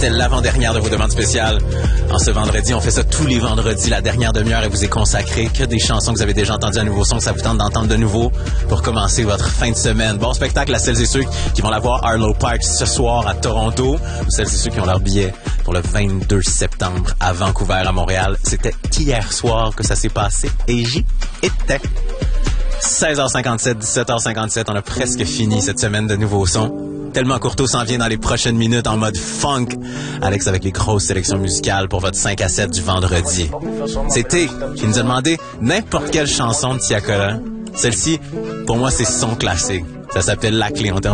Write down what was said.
C'était l'avant-dernière de vos demandes spéciales. En ce vendredi, on fait ça tous les vendredis. La dernière demi-heure, elle vous est consacrée. Que des chansons que vous avez déjà entendues, un nouveau son que ça vous tente d'entendre de nouveau pour commencer votre fin de semaine. Bon spectacle à celles et ceux qui vont la voir à Arlo Park ce soir à Toronto, ou celles et ceux qui ont leur billet pour le 22 septembre à Vancouver, à Montréal. C'était hier soir que ça s'est passé et j'y étais. 16h57, 17h57, on a presque fini cette semaine de nouveaux sons. Tellement Courteau s'en vient dans les prochaines minutes en mode funk. Alex avec les grosses sélections musicales pour votre 5 à 7 du vendredi. C'était qui nous a demandé n'importe quelle chanson de Tia Cola. Celle-ci, pour moi, c'est son classique. Ça s'appelle La Clé. On termine